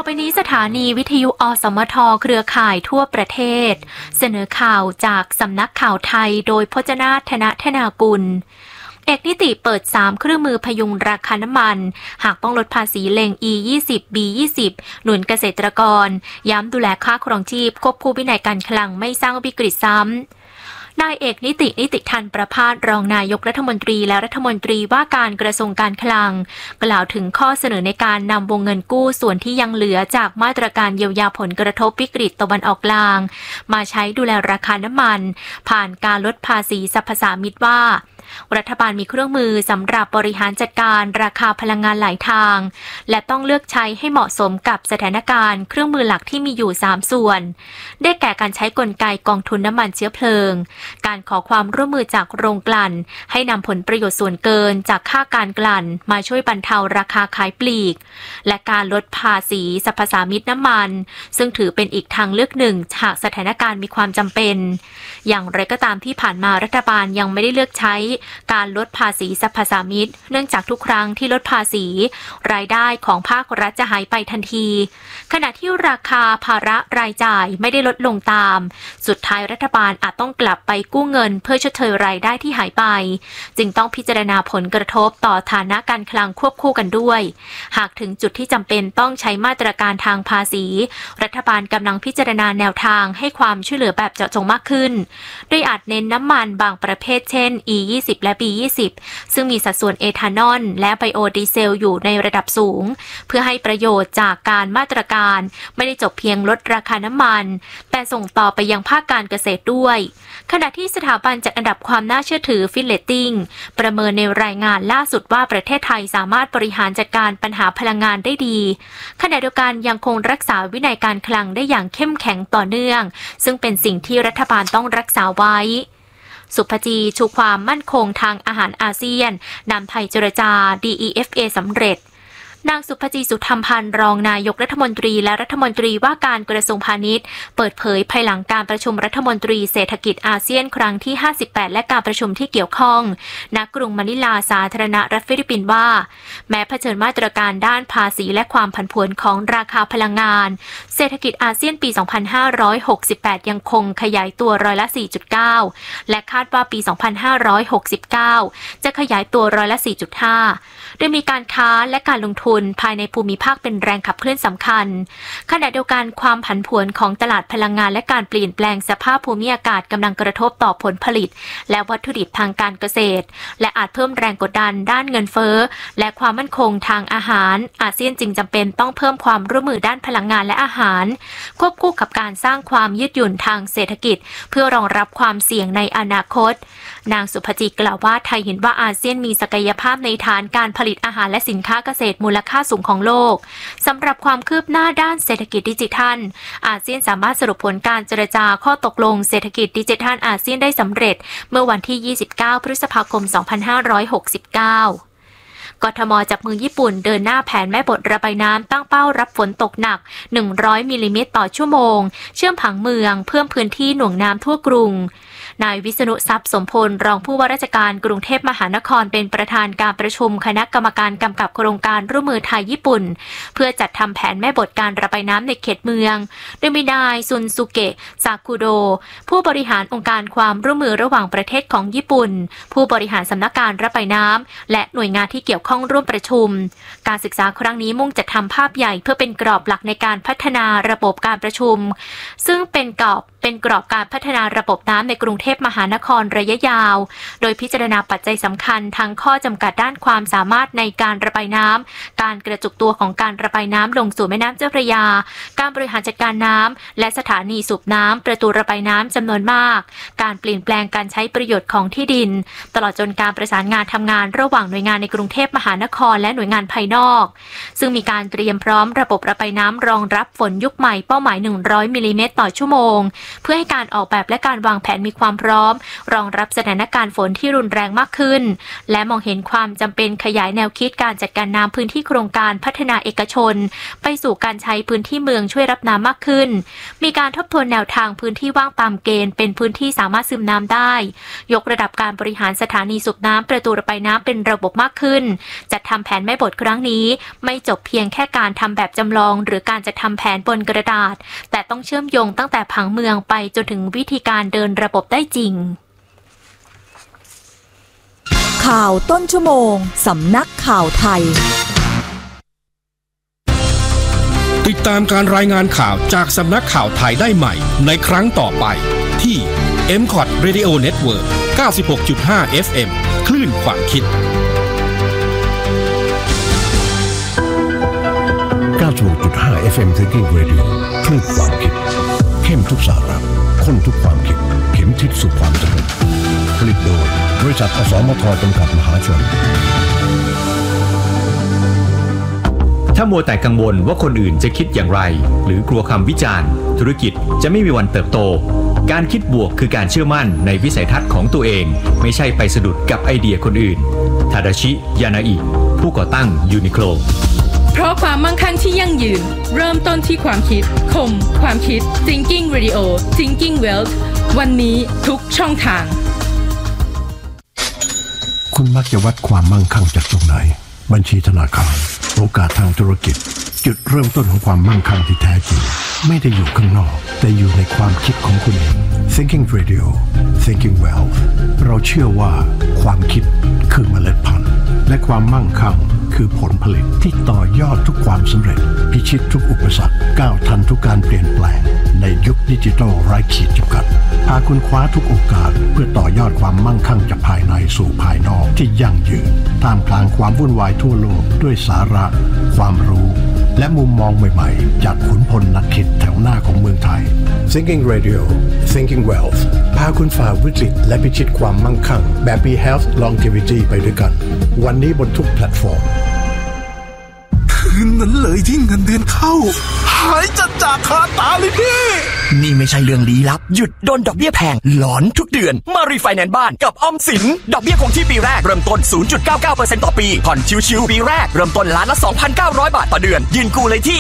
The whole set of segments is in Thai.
อไปนี้สถานีวิทยุอสมทเครือข่ายทั่วประเทศเสนอข่าวจากสำนักข่าวไทยโดยพจนาถ ธนากุลเอกนิติเปิด3เครื่องมือพยุงราคาน้ำมันหากต้องลดภาษีเล็ง E20 B20 หนุนเกษตรกรย้ำดูแลค่าครองชีพควบคู่วินัยการคลังไม่สร้างวิกฤตซ้ำนายเอกนิติทันประภาสรองนายกรัฐมนตรีและรัฐมนตรีว่าการกระทรวงการคลังกล่าวถึงข้อเสนอในการนำวงเงินกู้ส่วนที่ยังเหลือจากมาตรการเยียวยาผลกระทบวิกฤตตะวันออกกลางมาใช้ดูแลราคาน้ำมันผ่านการลดภาษีสรรพสามิตว่ารัฐบาลมีเครื่องมือสำหรับบริหารจัดการราคาพลังงานหลายทางและต้องเลือกใช้ให้เหมาะสมกับสถานการณ์เครื่องมือหลักที่มีอยู่3ส่วนได้แก่การใช้กลไกกองทุนน้ำมันเชื้อเพลิงการขอความร่วมมือจากโรงกลั่นให้นำผลประโยชน์ส่วนเกินจากค่าการกลั่นมาช่วยบรรเทาราคาขายปลีกและการลดภาษีสรรพสามิตน้ำมันซึ่งถือเป็นอีกทางเลือกหนึ่งหากสถานการณ์มีความจำเป็นอย่างไรก็ตามที่ผ่านมารัฐบาลยังไม่ได้เลือกใช้การลดภาษีสรรพสามิตเนื่องจากทุกครั้งที่ลดภาษีรายได้ของภาครัฐจะหายไปทันทีขณะที่ราคาภาระรายจ่ายไม่ได้ลดลงตามสุดท้ายรัฐบาลอาจต้องกลับไปกู้เงินเพื่อชดเชยรายได้ที่หายไปจึงต้องพิจารณาผลกระทบต่อฐานะการคลังควบคู่กันด้วยหากถึงจุดที่จำเป็นต้องใช้มาตรการทางภาษีรัฐบาลกำลังพิจารณาแนวทางให้ความช่วยเหลือแบบเจาะจงมากขึ้นโดยอาจเน้นน้ำมันบางประเภทเช่น E20 และ B20 ซึ่งมีสัดส่วนเอทานอลและไบโอดีเซลอยู่ในระดับสูงเพื่อให้ประโยชน์จากการมาตรการไม่ได้จบเพียงลดราคาน้ำมันแต่ส่งต่อไปยังภาคการเกษตรด้วยขณะที่สถาบันจัดอันดับความน่าเชื่อถือฟิลเลตติ้งประเมินในรายงานล่าสุดว่าประเทศไทยสามารถบริหารจัดการปัญหาพลังงานได้ดีขณะเดียวกันยังคงรักษาวินัยการคลังได้อย่างเข้มแข็งต่อเนื่องซึ่งเป็นสิ่งที่รัฐบาลต้องรักษาไว้สุภจีชูความมั่นคงทางอาหารอาเซียนนำไทยเจรจา DEFA สำเร็จนางสุภจีสุธรรมพันธ์รองนายกรัฐมนตรีและรัฐมนตรีว่าการกระทรวงพาณิชย์เปิดเผยภายหลังการประชุมรัฐมนตรีเศรษฐกิจอาเซียนครั้งที่58และการประชุมที่เกี่ยวข้องณกรุงมะนิลาสาธารณรัฐฟิลิปปินส์ว่าแม้เผชิญมาตรการด้านภาษีและความผันผวนของราคาพลังงานเศรษฐกิจอาเซียนปี2568ยังคงขยายตัวร้อยละ 4.9 และคาดว่าปี2569จะขยายตัวร้อยละ 4.5 โดยมีการค้าและการลงทุนภายในภูมิภาคเป็นแรงขับเคลื่อนสำคัญขณะเดียวกันความผันผวนของตลาดพลังงานและการเปลี่ยนแปลงสภาพภูมิอากาศกำลังกระทบต่อผลผลิตและวัตถุดิบทางการเกษตรและอาจเพิ่มแรงกดดันด้านเงินเฟ้อและความมั่นคงทางอาหารอาเซียนจึงจำเป็นต้องเพิ่มความร่วมมือด้านพลังงานและอาหารควบคู่กับการสร้างความยืดหยุ่นทางเศรษฐกิจเพื่อรองรับความเสี่ยงในอนาคตนางสุภจีกล่าวว่าไทยเห็นว่าอาเซียนมีศักยภาพในฐานการผลิตอาหารและสินค้าเกษตรมูลค่าสูงของโลกสำหรับความคืบหน้าด้านเศรษฐกิจดิจิทัลอาเซียนสามารถสรุปผลการเจรจาข้อตกลงเศรษฐกิจดิจิทัลอาเซียนได้สำเร็จเมื่อวันที่29พฤษภาคม2569กทมจับมือญี่ปุ่นเดินหน้าแผนแม่บทระบายน้ำตั้งเป้ารับฝนตกหนัก100มิลลิเมตรต่อชั่วโมงเชื่อมผังเมืองเพิ่มพื้นที่หน่วงน้ำทั่วกรุงนายวิษณุทรัพย์สมพลรองผู้ว่าราชการกรุงเทพมหานครเป็นประธานการประชุมคณะกรรมการกำกับโครงการร่วมมือไทยญี่ปุ่นเพื่อจัดทำแผนแม่บทการระบายน้ำในเขตเมืองโดยมีนายซุนซุเกะซากุโดผู้บริหารองค์การความร่วมมือระหว่างประเทศของญี่ปุ่นผู้บริหารสำนักการระบายน้ำและหน่วยงานที่เกี่ยวข้องร่วมประชุมการศึกษาครั้งนี้มุ่งจัดทำภาพใหญ่เพื่อเป็นกรอบหลักในการพัฒนาระบบการประชุมซึ่งเป็นกรอบการพัฒนาระบบน้ำในกรุงเทพมหานครระยะยาวโดยพิจารณาปัจจัยสำคัญทั้งข้อจำกัดด้านความสามารถในการระบายน้ำการกระจุกตัวของการระบายน้ำลงสู่แม่น้ำเจ้าพระยาการบริหารจัดการน้ำและสถานีสูบน้ำประตูระบายน้ำจำนวนมากการเปลี่ยนแปลงการใช้ประโยชน์ของที่ดินตลอดจนการประสานงานทำงานระหว่างหน่วยงานในกรุงเทพมหานครและหน่วยงานภายนอกซึ่งมีการเตรียมพร้อมระบบระบายน้ำรองรับฝนยุคใหม่เป้าหมาย100มิลลิเมตรต่อชั่วโมงเพื่อให้การออกแบบและการวางแผนมีความพร้อมรองรับสถานการณ์ฝนที่รุนแรงมากขึ้นและมองเห็นความจำเป็นขยายแนวคิดการจัดการน้ำพื้นที่โครงการพัฒนาเอกชนไปสู่การใช้พื้นที่เมืองช่วยรับน้ำมากขึ้นมีการทบทวนแนวทางพื้นที่ว่างตามเกณฑ์เป็นพื้นที่สามารถซึมน้ำได้ยกระดับการบริหารสถานีสูบน้ำประตูระบายน้ำเป็นระบบมากขึ้นจัดทำแผนแม่บทครั้งนี้ไม่จบเพียงแค่การทำแบบจำลองหรือการจัดทำแผนบนกระดาษแต่ต้องเชื่อมโยงตั้งแต่ผังเมืองไปจนถึงวิธีการเดินระบบได้จริงข่าวต้นชั่วโมงสำนักข่าวไทยติดตามการรายงานข่าวจากสำนักข่าวไทยได้ใหม่ในครั้งต่อไปที่ MCOT Radio Network 96.5 FM คลื่นความคิด 96.5 FM Thinking Radio คลื่นความคิดเข้มทุกสาระข้นทุกความคิดเข็มทิศสู่ความสำเร็จผลิตโดยบริษัทอสมทจำกัดมหาชนถ้ามัวแต่กังวลว่าคนอื่นจะคิดอย่างไรหรือกลัวคำวิจารณ์ธุรกิจจะไม่มีวันเติบโตการคิดบวกคือการเชื่อมั่นในวิสัยทัศน์ของตัวเองไม่ใช่ไปสะดุดกับไอเดียคนอื่นทาดาชิ ยานาอิผู้ก่อตั้งยูนิโคลเพราะความมั่งคั่งที่ยั่งยืนเริ่มต้นที่ความคิดคมความคิด Thinking Radio Thinking Wealth วันนี้ทุกช่องทางคุณมักจะวัดความมั่งคั่งจากตรงไหนบัญชีธนาคารโอกาสทางธุรกิจจุดเริ่มต้นของความมั่งคั่งที่แท้จริงไม่ได้อยู่ข้างนอกแต่อยู่ในความคิดของคุณเอง Thinking Radio Thinking Wealth เราเชื่อว่าความคิดคือเมล็ดพันธุ์และความมั่งคั่งคือผลผลิตที่ต่อยอดทุกความสำเร็จพิชิตทุกอุปสรรคก้าวทันทุกการเปลี่ยนแปลงในยุคดิจิทัลไร้ขีดจำกัดพาคุณคว้าทุกโอกาสเพื่อต่อยอดความมั่งคั่งจากภายในสู่ภายนอกที่ยั่งยืนท่ามกลางความวุ่นวายทั่วโลกด้วยสาระความรู้และมุมมองใหม่ๆจากขุนพลนักคิดแถวหน้าของเมืองไทย Thinking Radio Thinking Wealth พาคุณฝ่าวิกฤตและพิชิตความมั่งคั่งแบบ Be Health Longevity ไปด้วยกันวันนี้บนทุกแพลตฟอร์มคืนนั้นเลยที่เงินเดือนเข้าหายจากคาตาเลยพี่นี่ไม่ใช่เรื่องลี้ลับหยุดโดนดอกเบี้ยแพงหลอนทุกเดือนมารีไฟแนนซ์บ้านกับออมสินดอกเบี้ยคงที่ปีแรกเริ่มต้น 0.99% ต่อปีผ่อนชิวๆปีแรกเริ่มต้นล้านละ 2,900 บาทต่อเดือนยื่นกู้เลยที่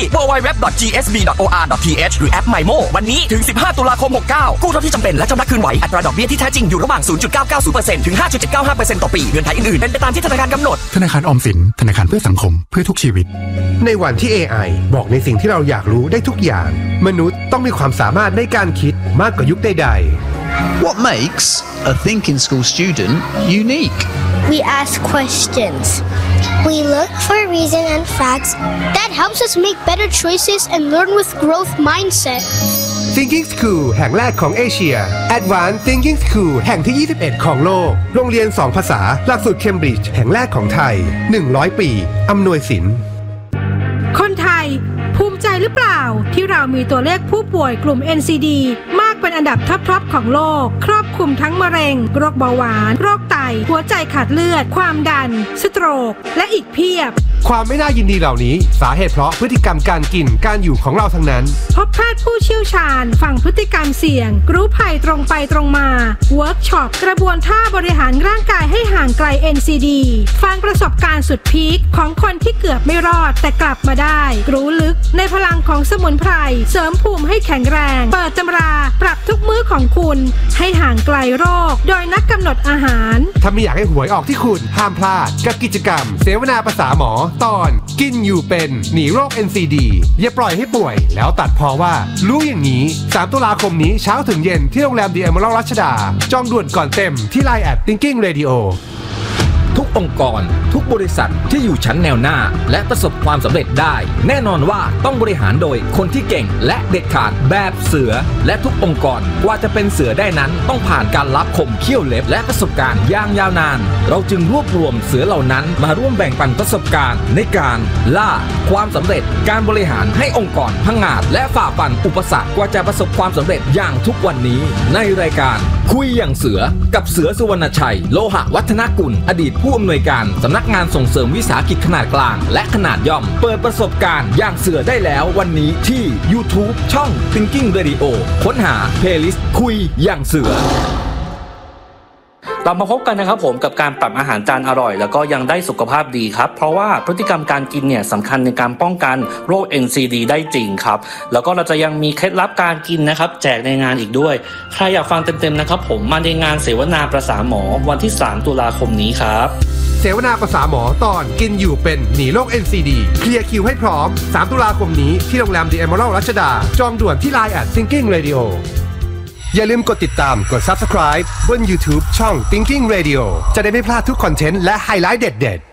www.gsb.or.th หรือแอป MyMo วันนี้ถึง15ตุลาคม69กู้เท่าที่จำเป็นและชำระคืนไหวอัตราดอกเบี้ยที่แท้จริงอยู่ระหว่าง 0.990% ถึง 5.795% ต่อปีเงื่อนไขอื่นๆเป็นไปตามที่ธนาคารกำหนดธนาคารออมสินธนาคารเพื่อสังคมเพื่อทุกชีวิตในวันที่ AI บอกในสิ่งที่เราอยากรู้ได้ทุกอย่างมนุษย์ต้องมีความสามารถในการคิดมากกว่ายุคใดๆ What makes a thinking school student unique? We ask questions. We look for reason and facts that helps us make better choices and learn with growth mindset. Thinking School แห่งแรกของเอเชีย Advanced Thinking School แห่งที่ 21 ของโลกโรงเรียน2ภาษาหลักสูตรเคมบริดจ์แห่งแรกของไทย100 ปีอำนวยสินคนไทยภูมิใจหรือเปล่าที่เรามีตัวเลขผู้ป่วยกลุ่ม NCD มากเป็นอันดับท็อปของโลกครอบคลุมทั้งมะเร็งโรคเบาหวานโรคไตหัวใจขาดเลือดความดันสโตรกและอีกเพียบความไม่น่ายินดีเหล่านี้สาเหตุเพราะพฤติกรรมการกินการอยู่ของเราทั้งนั้นพบแพทย์ผู้เชี่ยวชาญฟังพฤติกรรมเสี่ยงรู้ภัยตรงไปตรงมาเวิร์กช็อปกระบวนท่าบริหารร่างกายให้ห่างไกล NCD ฟังประสบการณ์สุดพีคของคนที่เกือบไม่รอดแต่กลับมาได้รู้ลึกในพลังของสมุนไพรเสริมภูมิให้แข็งแรงเปิดตำราปรับทุกมื้อของคุณให้ห่างไกลโรคโดยนักกำหนดอาหารถ้าไม่อยากให้หวยออกที่คุณห้ามพลาดกับกิจกรรมเสวนาภาษาหมอตอนกินอยู่เป็นหนีโรค NCD อย่าปล่อยให้ป่วยแล้วตัดพอว่ารู้อย่างนี้3ตุลาคมนี้เช้าถึงเย็นที่โรงแรม The Emerald รัชดาจองด่วนก่อนเต็มที่ LINE @Thinking Radio ทุกองค์กรทุกบริษัทที่อยู่ชั้นแนวหน้าและประสบความสำเร็จได้แน่นอนว่าต้องบริหารโดยคนที่เก่งและเด็ดขาดแบบเสือและทุกองค์กรกว่าจะเป็นเสือได้นั้นต้องผ่านการลับคมเขี้ยวเล็บและประสบการณ์อย่างยาวนานเราจึงรวบรวมเสือเหล่านั้นมาร่วมแบ่งปันประสบการณ์ในการล่าความสำเร็จการบริหารให้องค์กรพังงาดและฝ่าฟันอุปสรรคกว่าจะประสบความสำเร็จอย่างทุกวันนี้ในรายการคุยอย่างเสือกับเสือสุวรรณชัยโลหะวัฒนกุลอดีตผู้อำนวยการสำนักงานส่งเสริมวิสาหกิจขนาดกลางและขนาดย่อมเปิดประสบการณ์อย่างเสือได้แล้ววันนี้ที่ YouTube ช่อง Thinking Radio ค้นหา Playlist คุยอย่างเสือเรามาพบกันนะครับผมกับการปรับอาหารจานอร่อยแล้วก็ยังได้สุขภาพดีครับเพราะว่าพฤติกรรมการกินเนี่ยสำคัญในการป้องกันโรค NCD ได้จริงครับแล้วก็เราจะยังมีเคล็ดลับการกินนะครับแจกในงานอีกด้วยใครอยากฟังเต็มๆนะครับผมมาในงานเสวนาประสาหมอวันที่3ตุลาคมนี้ครับเสวนาประสาหมอตอนกินอยู่เป็นหนีโรค NCD เคลียร์คิวให้พร้อม3ตุลาคมนี้ที่โรงแรม The Emerald รัชดาจองด่วนที่ Line @Thinking Radio อย่าลืมกดติดตามกด Subscribe บน YouTube ช่อง Thinking Radio จะได้ไม่พลาดทุกคอนเทนต์และไฮไลท์เด็ดๆ